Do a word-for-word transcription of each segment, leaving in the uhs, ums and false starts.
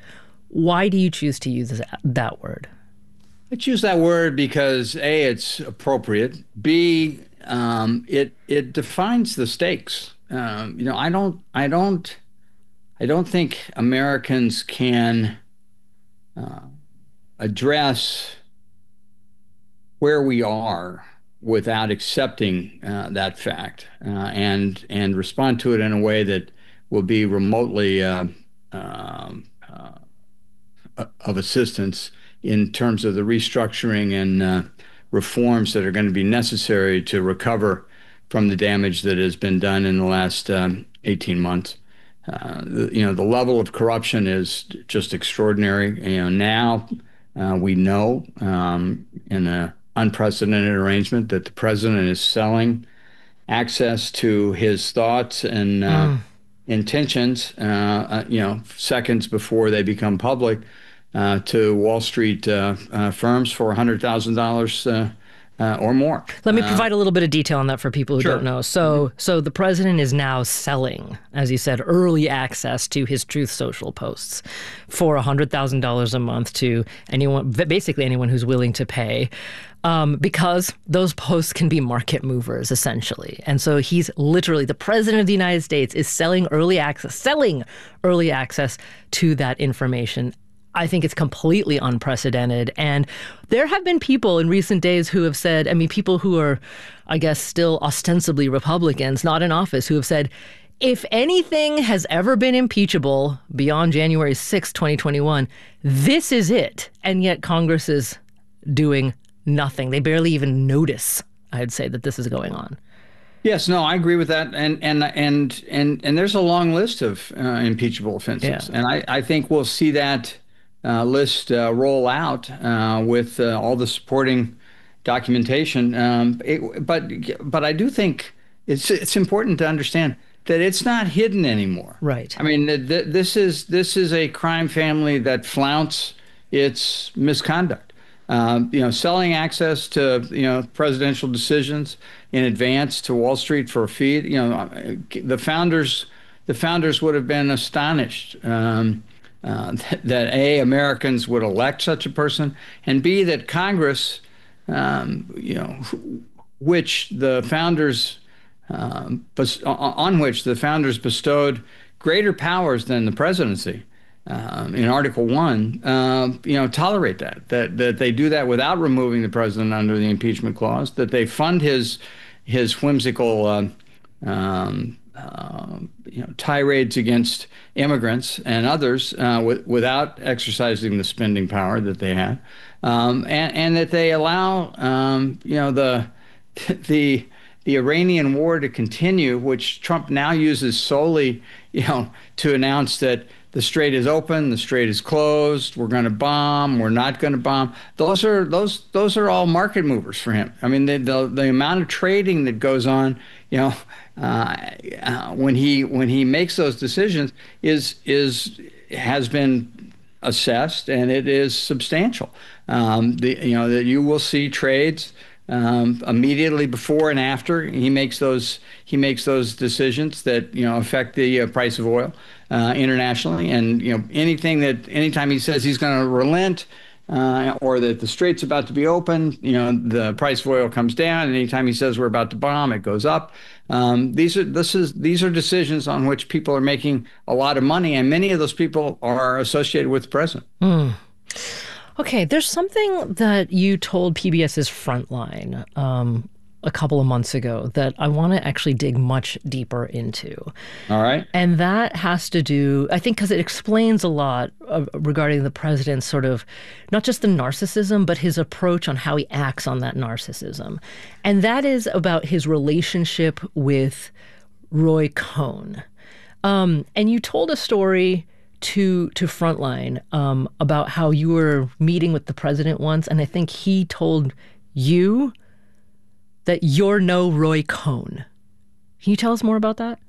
Why do you choose to use that, that word? I choose that word because A, it's appropriate. B, um, it it defines the stakes. Um, you know, I don't I don't I don't think Americans can uh, address where we are without accepting uh, that fact uh, and and respond to it in a way that will be remotely uh, um, uh, of assistance in terms of the restructuring and uh, reforms that are going to be necessary to recover from the damage that has been done in the last um, eighteen months. Uh, the, you know, the level of corruption is just extraordinary. You know, now uh, we know um, in an unprecedented arrangement that the president is selling access to his thoughts and uh, Mm. intentions, uh, uh, you know, seconds before they become public, uh, to Wall Street uh, uh, firms for one hundred thousand dollars uh, uh, or more. Let me Uh, provide a little bit of detail on that for people who don't sure. know. So, so the president is now selling, as you said, early access to his Truth Social posts for one hundred thousand dollars a month to anyone, basically anyone who's willing to pay, um, because those posts can be market movers, essentially. And so he's literally, the president of the United States is selling early access, selling early access to that information. I think it's completely unprecedented. And there have been people in recent days who have said, I mean, people who are, I guess, still ostensibly Republicans, not in office, who have said, if anything has ever been impeachable beyond January sixth, twenty twenty-one, this is it. And yet Congress is doing nothing. They barely even notice, I'd say, that this is going on. Yes, no, I agree with that, and and and and and there's a long list of uh, impeachable offenses, Yeah. and I I think we'll see that uh, list uh, roll out uh, with uh, all the supporting documentation. Um, it, but but I do think it's it's important to understand that it's not hidden anymore. Right. I mean, th th this is this is a crime family that flaunts its misconduct. Um, you know, selling access to, you know, presidential decisions in advance to Wall Street for a fee. You know, the founders, the founders would have been astonished um, uh, that, that A, Americans would elect such a person, and B, that Congress, um, you know, which the founders, um, on which the founders bestowed greater powers than the presidency. Um, in Article One, uh, you know, tolerate that, that that they do that without removing the president under the impeachment clause, that they fund his his whimsical uh, um, uh, you know, tirades against immigrants and others uh, w without exercising the spending power that they have, um, and, and that they allow um, you know the the the Iranian war to continue, which Trump now uses solely, you know, to announce that the strait is open, the strait is closed, we're going to bomb, we're not going to bomb. Those are those those are all market movers for him. I mean, the the, the amount of trading that goes on, you know, uh, uh, when he when he makes those decisions is is has been assessed, and it is substantial. Um, the you know that you will see trades um, immediately before and after he makes those he makes those decisions that, you know, affect the uh, price of oil uh, internationally, and, you know, anything that anytime he says he's going to relent uh, or that the strait's about to be open, you know, the price of oil comes down, and anytime he says we're about to bomb, it goes up. Um, these are this is these are decisions on which people are making a lot of money, and many of those people are associated with the president. Mm. Okay, there's something that you told PBS's Frontline um, a couple of months ago that I want to actually dig much deeper into. All right. And that has to do, I think, because it explains a lot uh, regarding the president's sort of, not just the narcissism, but his approach on how he acts on that narcissism. And that is about his relationship with Roy Cohn. Um, and you told a story to to Frontline um, about how you were meeting with the president once, and I think he told you that you're no Roy Cohn. Can you tell us more about that?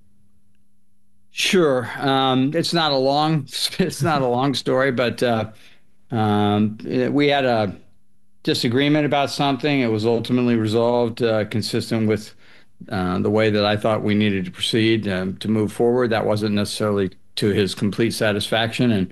Sure. Um, it's not a long it's not a long story, but uh, um, we had a disagreement about something. It was ultimately resolved uh, consistent with uh, the way that I thought we needed to proceed um, to move forward. That wasn't necessarily to his complete satisfaction, and